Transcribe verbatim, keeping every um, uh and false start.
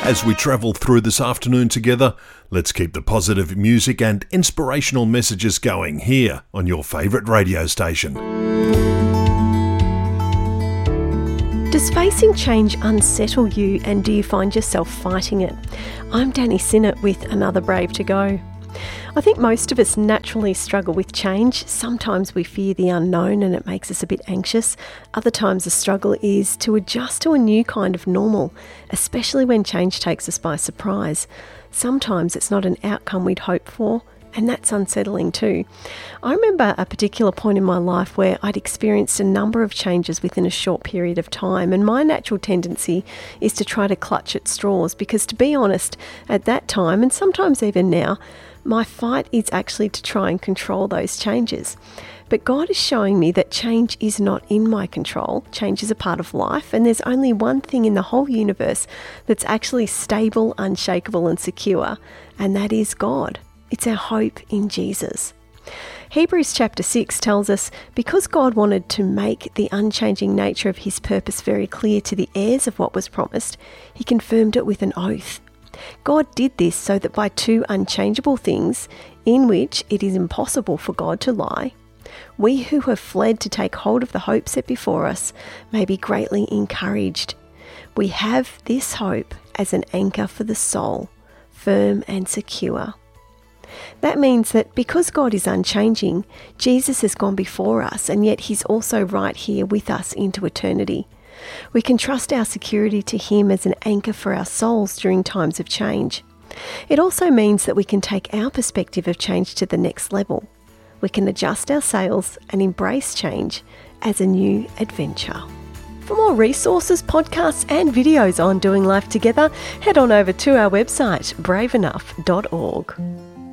As we travel through this afternoon together, let's keep the positive music and inspirational messages going here on your favourite radio station. Does facing change unsettle you, and do you find yourself fighting it? I'm Danny Sinnott with another Brave to Go. I think most of us naturally struggle with change. Sometimes we fear the unknown and it makes us a bit anxious. Other times the struggle is to adjust to a new kind of normal, especially when change takes us by surprise. Sometimes it's not an outcome we'd hoped for, and that's unsettling too. I remember a particular point in my life where I'd experienced a number of changes within a short period of time, and my natural tendency is to try to clutch at straws because, to be honest, at that time, and sometimes even now, my fight is actually to try and control those changes. But God is showing me that change is not in my control. Change is a part of life, and there's only one thing in the whole universe that's actually stable, unshakable and secure, and that is God. It's our hope in Jesus. Hebrews chapter six tells us, because God wanted to make the unchanging nature of his purpose very clear to the heirs of what was promised, he confirmed it with an oath. God did this so that by two unchangeable things, in which it is impossible for God to lie, we who have fled to take hold of the hope set before us may be greatly encouraged. We have this hope as an anchor for the soul, firm and secure. That means that because God is unchanging, Jesus has gone before us, and yet he's also right here with us into eternity. We can trust our security to him as an anchor for our souls during times of change. It also means that we can take our perspective of change to the next level. We can adjust our sails and embrace change as a new adventure. For more resources, podcasts and videos on doing life together, head on over to our website brave enough dot org.